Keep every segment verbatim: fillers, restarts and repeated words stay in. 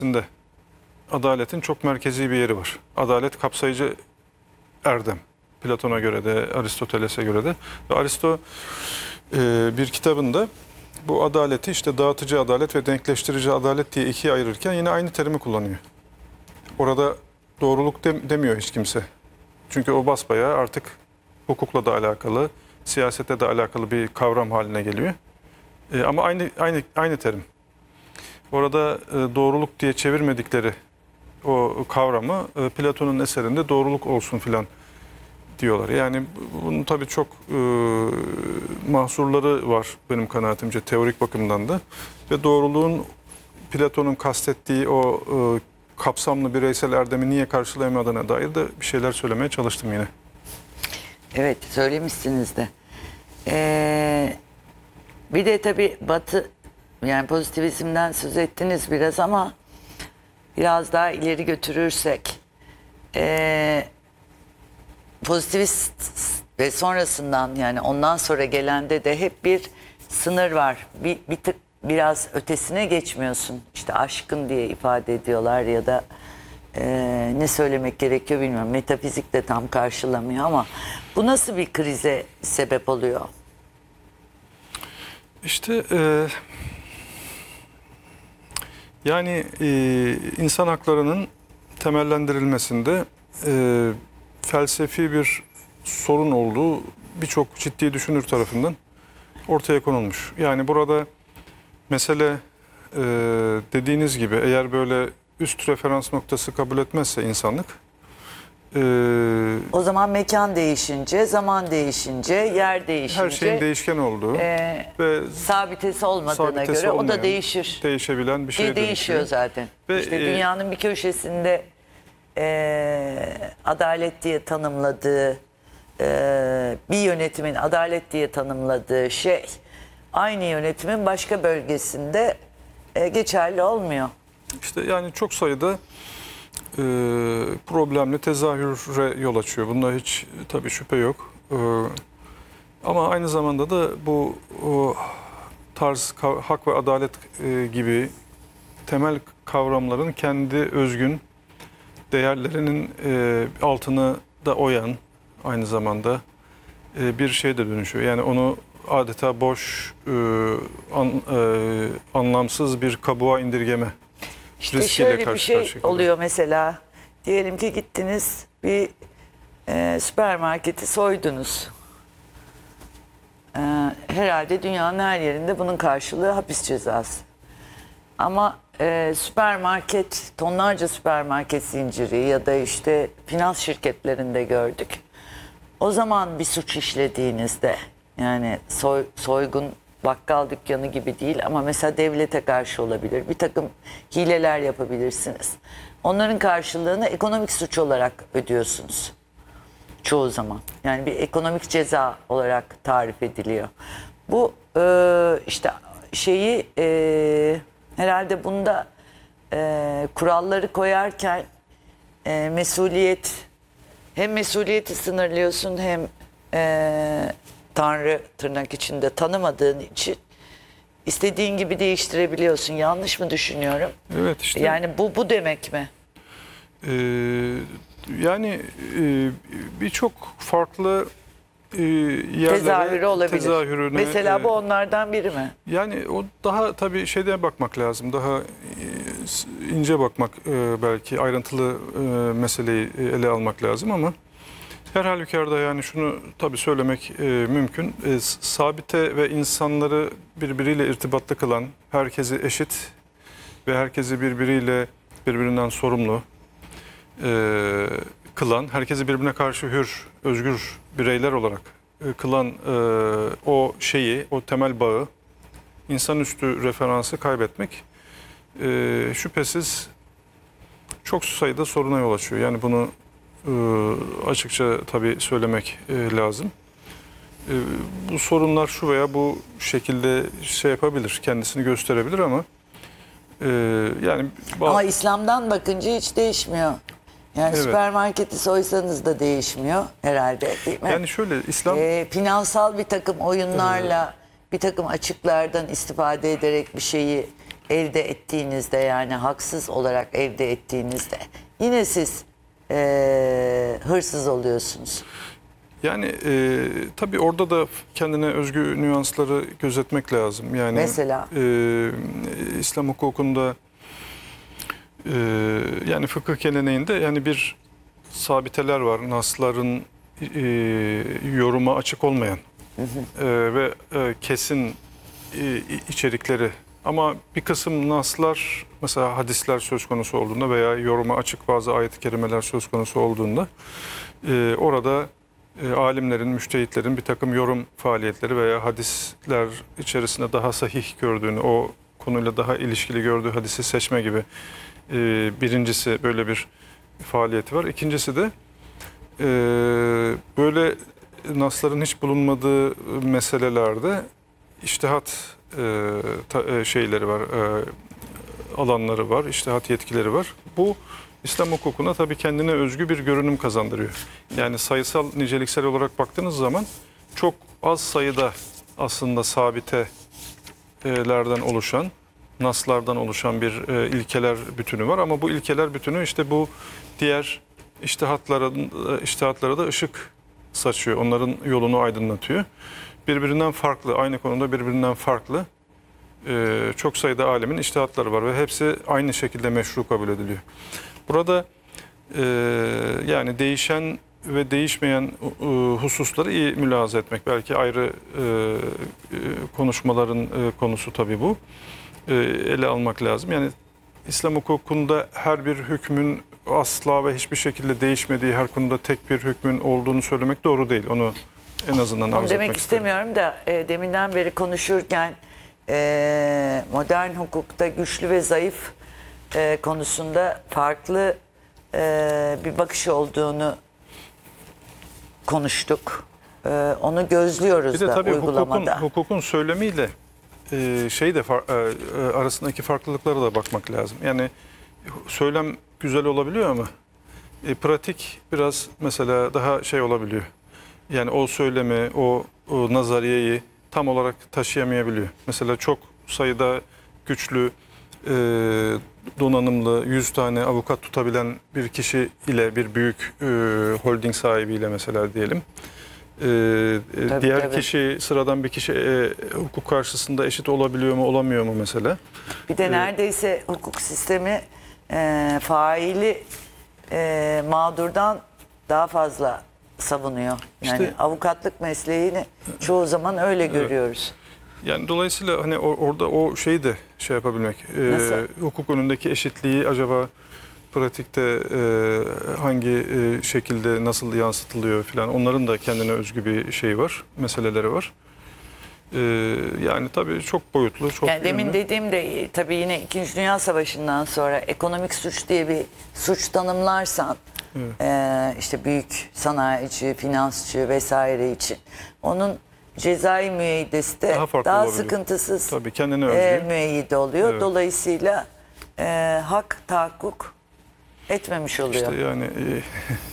felsefesinde adaletin çok merkezi bir yeri var. Adalet kapsayıcı erdem. Platon'a göre de, Aristoteles'e göre de. Ve Aristo e, bir kitabında bu adaleti işte dağıtıcı adalet ve denkleştirici adalet diye ikiye ayırırken yine aynı terimi kullanıyor. Orada doğruluk de, demiyor hiç kimse. Çünkü o basbayağı artık hukukla da alakalı, siyasete de alakalı bir kavram haline geliyor. E, ama aynı aynı aynı terim. Orada e, doğruluk diye çevirmedikleri o kavramı e, Platon'un eserinde doğruluk olsun filan diyorlar. Yani bunun tabii çok e, mahsurları var benim kanaatimce teorik bakımdan da. Ve doğruluğun Platon'un kastettiği o e, kapsamlı bireysel erdemi niye karşılayamadığına dair de bir şeyler söylemeye çalıştım yine. Evet, söylemişsiniz de. Ee, bir de tabii Batı, yani pozitivizmden söz ettiniz biraz ama biraz daha ileri götürürsek ee, pozitivist ve sonrasından, yani ondan sonra gelende de hep bir sınır var. Bir, bir tık biraz ötesine geçmiyorsun. İşte aşkın diye ifade ediyorlar ya da Ee, ne söylemek gerekiyor bilmiyorum. Metafizik de tam karşılamıyor ama bu nasıl bir krize sebep oluyor? İşte e, yani e, insan haklarının temellendirilmesinde e, felsefi bir sorun olduğu birçok ciddi düşünür tarafından ortaya konulmuş. Yani burada mesele e, dediğiniz gibi eğer böyle üst referans noktası kabul etmezse insanlık e, O zaman mekan değişince, zaman değişince, yer değişince her şeyin değişken olduğu e, ve sabitesi olmadığına sabitesi göre o da olmayan, değişir. değişebilen bir şey Ki değişiyor dönüşüyor. zaten. Ve, işte e, dünyanın bir köşesinde e, adalet diye tanımladığı, e, bir yönetimin adalet diye tanımladığı şey aynı yönetimin başka bölgesinde e, geçerli olmuyor. İşte yani çok sayıda e, problemli tezahüre yol açıyor. Bunda hiç tabii şüphe yok. E, ama aynı zamanda da bu o, tarz ka- hak ve adalet e, gibi temel kavramların kendi özgün değerlerinin e, altını da oyan aynı zamanda e, bir şeye de dönüşüyor. Yani onu adeta boş, e, an, e, anlamsız bir kabuğa indirgeme. İşte şöyle bir şey oluyor mesela. Diyelim ki gittiniz bir e, süpermarketi soydunuz. E, herhalde dünyanın her yerinde bunun karşılığı hapis cezası. Ama e, süpermarket, tonlarca süpermarket zinciri ya da işte finans şirketlerinde gördük. O zaman bir suç işlediğinizde, yani soy, soygun bakkal dükkanı gibi değil ama mesela devlete karşı olabilir. Bir takım hileler yapabilirsiniz. Onların karşılığını ekonomik suç olarak ödüyorsunuz. Çoğu zaman. Yani bir ekonomik ceza olarak tarif ediliyor. Bu e, işte şeyi e, herhalde bunda e, kuralları koyarken e, mesuliyet, hem mesuliyeti sınırlıyorsun hem e, Tanrı tırnak içinde tanımadığın için istediğin gibi değiştirebiliyorsun. Yanlış mı düşünüyorum? Evet işte. Yani bu bu demek mi? Ee, yani e, birçok farklı e, yerlere Tezahürü olabilir. tezahürüne, Mesela e, bu onlardan biri mi? yani o daha tabii şeyde bakmak lazım. Daha e, ince bakmak e, belki ayrıntılı e, meseleyi e, ele almak lazım ama her halükarda yani şunu tabii söylemek e, mümkün. E, sabite ve insanları birbiriyle irtibatlı kılan, herkesi eşit ve herkesi birbiriyle birbirinden sorumlu e, kılan, herkesi birbirine karşı hür, özgür bireyler olarak e, kılan e, o şeyi, o temel bağı, insanüstü referansı kaybetmek e, şüphesiz çok sayıda soruna yol açıyor. Yani bunu e, açıkça tabii söylemek e, lazım. E, bu sorunlar şu veya bu şekilde şey yapabilir, kendisini gösterebilir ama e, yani Ama İslam'dan bakınca hiç değişmiyor. Yani evet. Süpermarketi soysanız da değişmiyor herhalde, değil mi? Yani şöyle İslam Ee, finansal bir takım oyunlarla, bir takım açıklardan istifade ederek bir şeyi elde ettiğinizde, yani haksız olarak elde ettiğinizde yine siz e, hırsız oluyorsunuz. Yani e, tabii orada da kendine özgü nüansları gözetmek lazım. Yani Mesela? E, İslam hukukunda e, yani fıkıh geleneğinde yani bir sabiteler var. Nasların e, yoruma açık olmayan hı hı. E, ve e, kesin e, içerikleri. Ama bir kısım naslar, mesela hadisler söz konusu olduğunda veya yoruma açık bazı ayet-i kerimeler söz konusu olduğunda e, orada e, alimlerin, müştehitlerin bir takım yorum faaliyetleri veya hadisler içerisinde daha sahih gördüğünü, o konuyla daha ilişkili gördüğü hadisi seçme gibi e, birincisi böyle bir faaliyeti var. İkincisi de e, böyle nasların hiç bulunmadığı meselelerde içtihat e, ta, e, şeyleri var, e, alanları var, içtihat yetkileri var. Bu İslam hukukuna tabii kendine özgü bir görünüm kazandırıyor. Yani sayısal, niceliksel olarak baktığınız zaman çok az sayıda aslında sabitelerden oluşan, naslardan oluşan bir e, ilkeler bütünü var. Ama bu ilkeler bütünü işte bu diğer içtihatlara, içtihatlara da ışık saçıyor. Onların yolunu aydınlatıyor. Birbirinden farklı, aynı konuda birbirinden farklı e, çok sayıda alemin içtihatları var ve hepsi aynı şekilde meşru kabul ediliyor. Burada e, yani değişen ve değişmeyen e, hususları iyi mülahaza etmek. Belki ayrı e, e, konuşmaların e, konusu tabii bu. E, ele almak lazım. Yani İslam hukukunda her bir hükmün asla ve hiçbir şekilde değişmediği, her konuda tek bir hükmün olduğunu söylemek doğru değil. Onu en azından arz demek etmek istemiyorum isterim. da e, deminden beri konuşurken e, modern hukukta güçlü ve zayıf e, konusunda farklı e, bir bakış olduğunu konuştuk. E, onu gözlüyoruz Bir de da tabii uygulamada. hukukun, hukukun söylemiyle e, şey de far- e, arasındaki farklılıklara da bakmak lazım. Yani söylem güzel olabiliyor ama e, pratik biraz mesela daha şey olabiliyor. Yani o söylemi, o, o nazariyeyi tam olarak taşıyamayabiliyor. Mesela çok sayıda güçlü, e, donanımlı, yüz tane avukat tutabilen bir kişi ile bir büyük e, holding sahibiyle mesela diyelim. E, e, Tabii, diğer tabii. kişi, sıradan bir kişi e, hukuk karşısında eşit olabiliyor mu, olamıyor mu mesela? Bir de neredeyse hukuk sistemi e, faili e, mağdurdan daha fazla savunuyor. Yani İşte- avukatlık mesleğini çoğu zaman öyle görüyoruz. Yani dolayısıyla hani or- orada o şeyi de şey yapabilmek, e, Nasıl? hukuk önündeki eşitliği acaba pratikte e, hangi e, şekilde nasıl yansıtılıyor falan, onların da kendine özgü bir şey var, meseleleri var. E, yani tabii çok boyutlu, çok Yani demin yönlü. dediğim de tabii yine İkinci Dünya Savaşı'ndan sonra ekonomik suç diye bir suç tanımlarsan Evet. e, işte büyük sanayici, finansçı vesaire için onun cezai müeyyidesi de Daha daha, farklı olabiliyor. sıkıntısız Tabii kendine e, özgü. müeyyide oluyor. Evet. Dolayısıyla e, hak tahakkuk etmemiş oluyor. İşte yani e,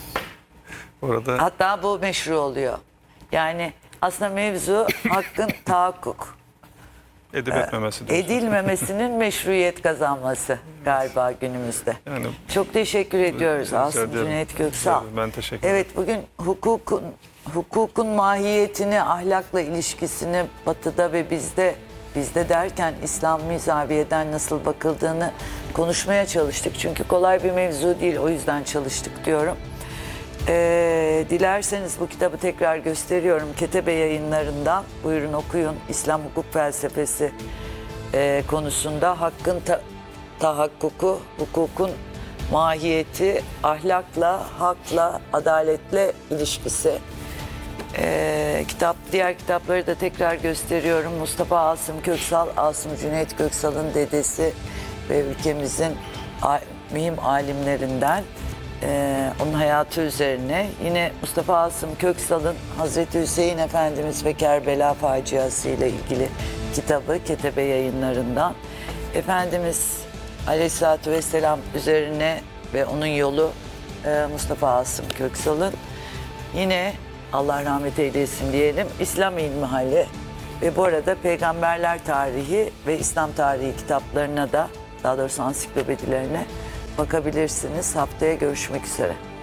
orada Hatta bu meşru oluyor. Yani aslında mevzu hakkın tahakkuk edip etmemesi diyorsun. edilmemesinin meşruiyet kazanması galiba günümüzde. Yani Çok teşekkür ediyoruz rica Asım ederim. Cüneyt Göksal. Ben teşekkür ederim. Evet, bugün hukukun hukukun mahiyetini, ahlakla ilişkisini Batı'da ve bizde bizde derken İslami zaviyeden nasıl bakıldığını konuşmaya çalıştık. Çünkü kolay bir mevzu değil, o yüzden çalıştık diyorum. Ee, dilerseniz bu kitabı tekrar gösteriyorum. Ketebe Yayınlarından. Buyurun okuyun. İslam hukuk felsefesi e, konusunda hakkın ta- tahakkuku, hukukun mahiyeti, ahlakla, hakla, adaletle ilişkisi. Ee, kitap, diğer kitapları da tekrar gösteriyorum. Mustafa Asım Köksal, Asım Cüneyt Göksal'ın dedesi ve ülkemizin a- mühim alimlerinden. Ee, onun hayatı üzerine. Yine Mustafa Asım Köksal'ın Hazreti Hüseyin Efendimiz ve Kerbela faciası ile ilgili kitabı Ketebe Yayınlarından. Efendimiz Aleyhisselatü Vesselam üzerine ve onun yolu e, Mustafa Asım Köksal'ın. Yine Allah rahmet eylesin diyelim, İslam İlmihali Ve bu arada Peygamberler Tarihi ve İslam Tarihi kitaplarına da, daha doğrusu ansiklopedilerine bakabilirsiniz. Haftaya görüşmek üzere.